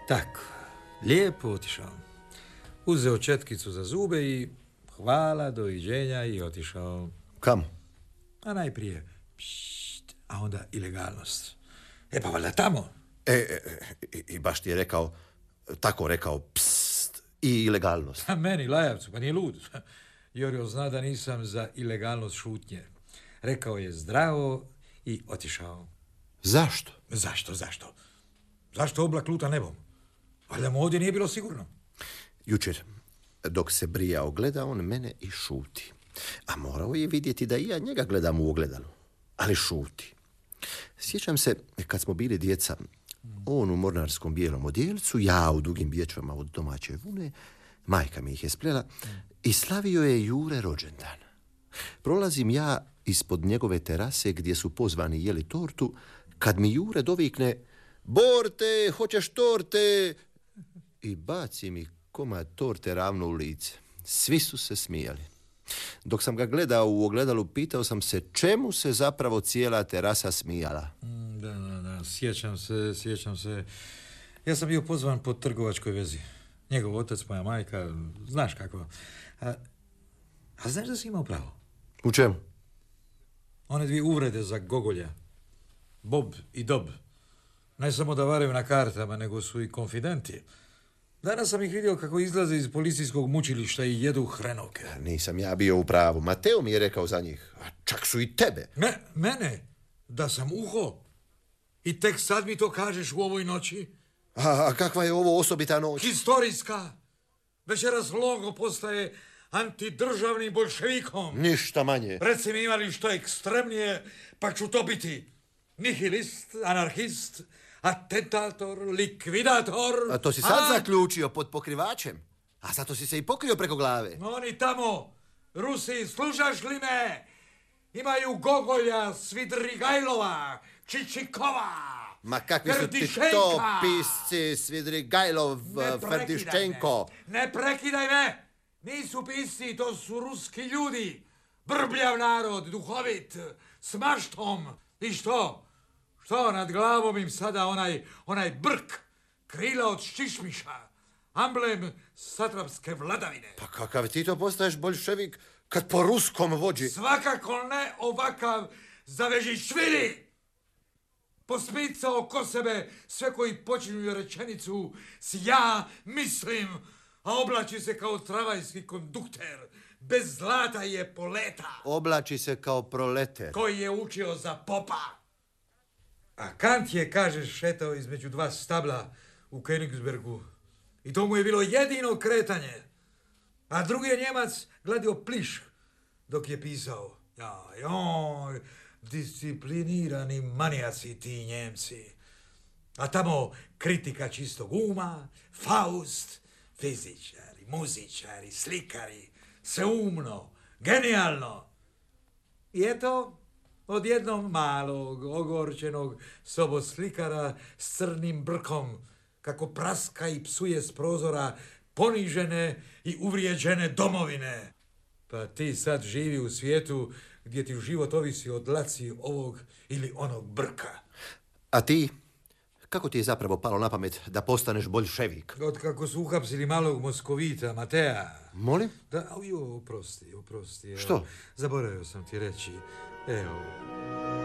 Tako, lijepo otišao. Uzeo četkicu za zube i hvala, doviđenja i otišao. Kamo? A najprije, a onda ilegalnost. Pa valjda tamo. I baš ti je rekao, tako rekao, pst, i ilegalnost. A meni, lajavcu, pa nije lud. Jorio zna da nisam za ilegalnost šutnje. Rekao je zdravo i otišao. Zašto? Zašto oblak luta nebom? Valjda mu ovdje nije bilo sigurno. Jučer, dok se brijao, gleda on mene i šuti. A morao je vidjeti da i ja njega gledam u ogledalu. Ali šuti. Sjećam se, kad smo bili djeca, on u mornarskom bijelom odjelcu, ja u dugim bječvama od domaće vune, majka mi ih je splela, i slavio je Jure rođendan. Prolazim ja ispod njegove terase gdje su pozvani jeli tortu, kad mi Jure dovikne: Borte, hoćeš torte? I baci mi komad torte ravno u lice. Svi su se smijali. Dok sam ga gledao u ogledalu, pitao sam se čemu se zapravo cijela terasa smijala. Da, sjećam se. Ja sam bio pozvan po trgovačkoj vezi. Njegov otac, moja majka, znaš kako. A znaš da si imao pravo? U čemu? One dvije uvrede za Gogolja. Bob i Dob. Ne samo da varaju na kartama, nego su i konfidenti. Danas sam ih vidio kako izlaze iz policijskog mučilišta i jedu hrenovke. Nisam ja bio u pravu. Mateo mi je rekao za njih. A čak su i tebe. Mene? Da sam uho? I tek sad mi to kažeš u ovoj noći? A kakva je ovo osobita noć? Historijska. Večeras Longo postaje antidržavnim bolševikom. Ništa manje. Reci mi, imali što ekstremnije, pa ću to biti. Nihilist, anarhist, atentator, likvidator. A to si sad zaključio pod pokrivačem. A zato si se i pokrio preko glave. Oni tamo, Rusi, slušaš li me? Imaju Gogolja, Svidrigajlova, Čičikova. Ma kakvi su ti to pisci, Svidrigajlov, Ferdiščenko? Ne prekidaj me! Nisu pisci, to su ruski ljudi. Brbljav narod, duhovit, s maštom. I što? Što nad glavom im sada onaj brk, krila od šišmiša, amblem satrapske vladavine? Pa kakav ti to postaješ boljševik kad po ruskom vođi? Svakako ne ovakav Zavežišvili. Posmicao oko sebe sve koji počinju rečenicu s ja mislim, a oblači se kao tramvajski kondukter. Bez zlata je poleta. Oblači se kao proleter. Koji je učio za popa. A Kant je, kažeš, šetao između dva stabla u Königsbergu. I to mu je bilo jedino kretanje. A drugi je Njemac gladio pliš dok je pisao. Joj, disciplinirani manijaci ti Njemci. A tamo kritika čistog uma, Faust, fizičari, muzičari, slikari, sveumno, genijalno. I eto, od jednog malog, ogorčenog soboslikara s crnim brkom, kako praska i psuje s prozora ponižene i uvrijeđene domovine. Pa ti sad živi u svijetu gdje ti život ovisi od dlaci ovog ili onog brka. A ti? Kako ti je zapravo palo na pamet da postaneš boljševik? Od kako su uhapsili malog Moskovita, Matea. Molim? Oprosti. Evo. Što? Zaboravio sam ti reći. Evo.